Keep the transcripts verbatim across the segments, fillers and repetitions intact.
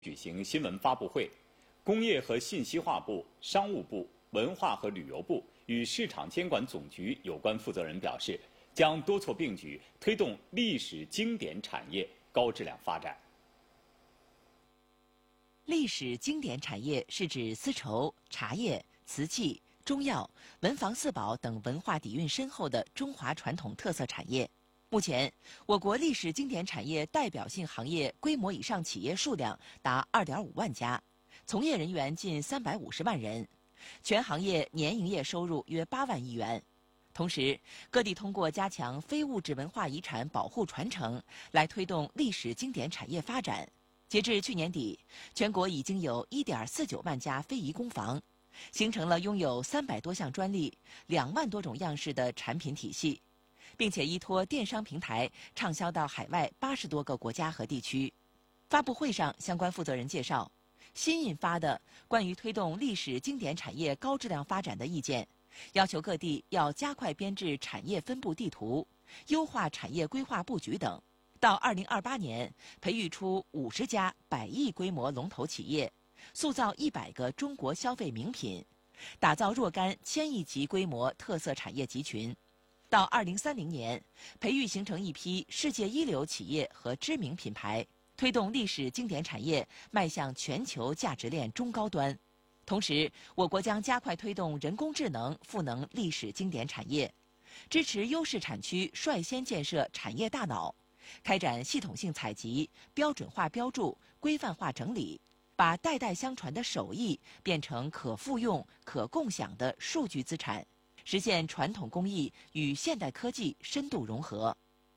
举行新闻发布会，工业和信息化部、商务部、文化和旅游部与市场监管总局有关负责人表示，将多措并举，推动历史经典产业高质量发展。 历史经典产业是指丝绸、茶叶、瓷器、中药、文房四宝等文化底蕴深厚的中华传统特色产业。目前，我国历史经典产业代表性行业规模以上企业数量达 二点五万家，从业人员近三百五十万人，全行业年营业收入约八万亿元。同时，各地通过加强非物质文化遗产保护传承，来推动历史经典产业发展。截至去年底，全国已经有 一点四九万家非遗工坊，形成了拥有三百多项专利、两万多种样式的产品体系，并且依托电商平台畅销到海外八十多个国家和地区。发布会上，相关负责人介绍，新印发的关于推动历史经典产业高质量发展的意见，要求各地要加快编制产业分布地图，优化产业规划布局等。到二零二八年，培育出五十家百亿规模龙头企业，塑造一百个中国消费名品，打造若干千亿级规模特色产业集群。到二零三零年，培育形成一批世界一流企业和知名品牌，推动历史经典产业迈向全球价值链中高端。同时，我国将加快推动人工智能赋能历史经典产业，支持优势产区率先建设产业大脑，开展系统性采集、标准化标注、规范化整理，把代代相传的手艺变成可复用、可共享的数据资产，实现传统工艺与现代科技深度融合。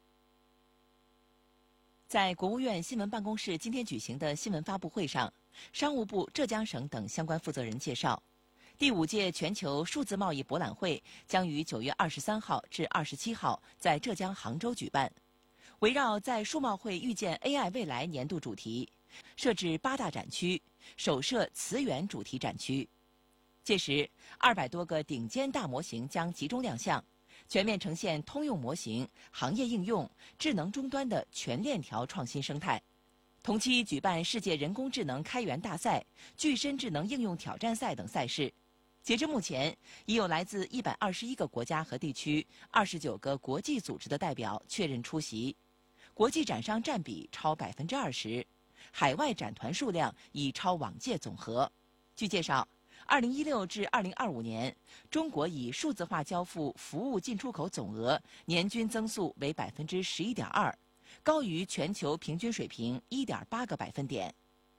在国务院新闻办公室今天举行的新闻发布会上，商务部、浙江省等相关负责人介绍，第五届全球数字贸易博览会将于九月二十三号至二十七号在浙江杭州举办。围绕在数贸会预见 A I 未来年度主题，设置八大展区，首设词源主题展区。届时，二百多个顶尖大模型将集中亮相，全面呈现通用模型、行业应用、智能终端的全链条创新生态。同期举办世界人工智能开源大赛、具身智能应用挑战赛等赛事。截至目前，已有来自一百二十一个国家和地区、二十九个国际组织的代表确认出席，国际展商占比超百分之二十，海外展团数量已超往届总和。据介绍，二零一六至二零二五年，中国以数字化交付服务进出口总额年均增速为百分之十一点二，高于全球平均水平一点八个百分点。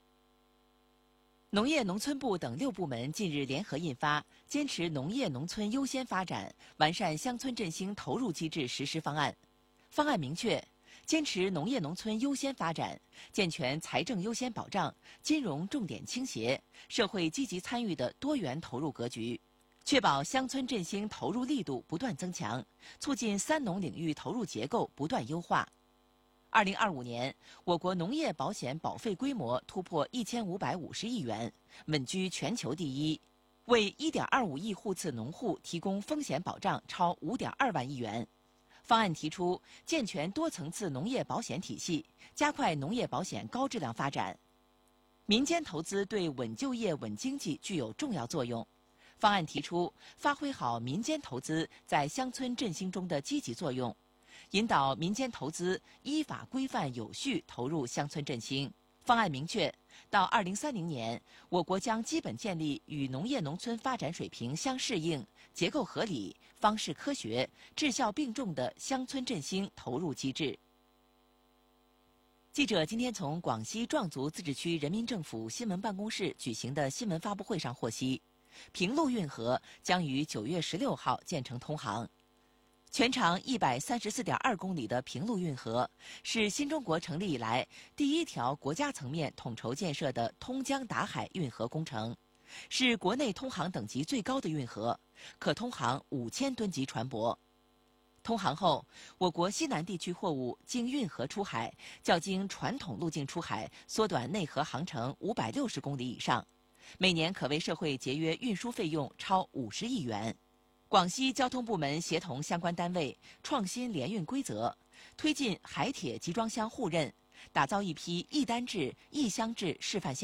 农业农村部等六部门近日联合印发《坚持农业农村优先发展，完善乡村振兴投入机制实施方案》。方案明确，坚持农业农村优先发展，健全财政优先保障、金融重点倾斜、社会积极参与的多元投入格局，确保乡村振兴投入力度不断增强，促进三农领域投入结构不断优化。二零二五年，我国农业保险保费规模突破一千五百五十亿元，稳居全球第一，为一点二五亿户次农户提供风险保障超五点二万亿元。方案提出，健全多层次农业保险体系，加快农业保险高质量发展。民间投资对稳就业、稳经济具有重要作用。方案提出，发挥好民间投资在乡村振兴中的积极作用，引导民间投资依法规范有序投入乡村振兴。方案明确，到二零三零年，我国将基本建立与农业农村发展水平相适应、结构合理、方式科学、质效并重的乡村振兴投入机制。记者今天从广西壮族自治区人民政府新闻办公室举行的新闻发布会上获悉，平陆运河将于九月十六号建成通航。全长一百三十四点二公里的平陆运河是新中国成立以来第一条国家层面统筹建设的通江达海运河工程，是国内通航等级最高的运河，可通航五千吨级船舶。通航后，我国西南地区货物经运河出海，较经传统路径出海缩短内河航程五百六十公里以上，每年可为社会节约运输费用超五十亿元。广西交通部门协同相关单位创新联运规则，推进海铁集装箱互认， 打造一批一单制、一乡制示范县。